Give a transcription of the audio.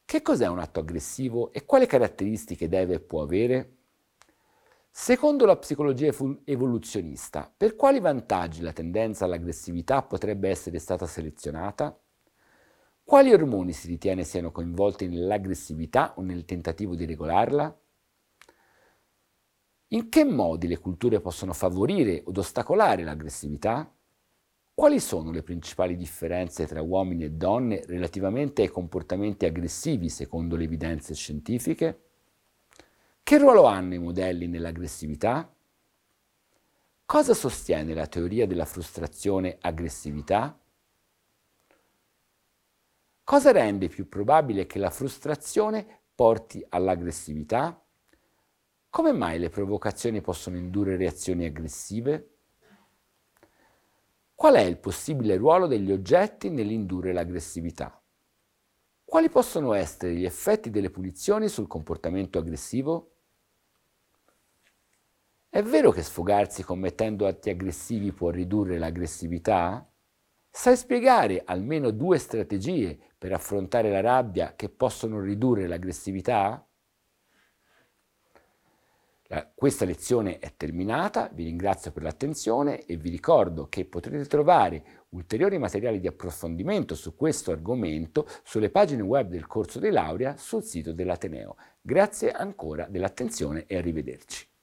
Che cos'è un atto aggressivo e quali caratteristiche deve e può avere? Secondo la psicologia evoluzionista, per quali vantaggi la tendenza all'aggressività potrebbe essere stata selezionata? Quali ormoni si ritiene siano coinvolti nell'aggressività o nel tentativo di regolarla? In che modi le culture possono favorire od ostacolare l'aggressività? Quali sono le principali differenze tra uomini e donne relativamente ai comportamenti aggressivi secondo le evidenze scientifiche? Che ruolo hanno i modelli nell'aggressività? Cosa sostiene la teoria della frustrazione-aggressività? Cosa rende più probabile che la frustrazione porti all'aggressività? Come mai le provocazioni possono indurre reazioni aggressive? Qual è il possibile ruolo degli oggetti nell'indurre l'aggressività? Quali possono essere gli effetti delle punizioni sul comportamento aggressivo? È vero che sfogarsi commettendo atti aggressivi può ridurre l'aggressività? Sai spiegare almeno 2 strategie per affrontare la rabbia che possono ridurre l'aggressività? Questa lezione è terminata, vi ringrazio per l'attenzione e vi ricordo che potrete trovare ulteriori materiali di approfondimento su questo argomento sulle pagine web del corso di laurea sul sito dell'Ateneo. Grazie ancora dell'attenzione e arrivederci.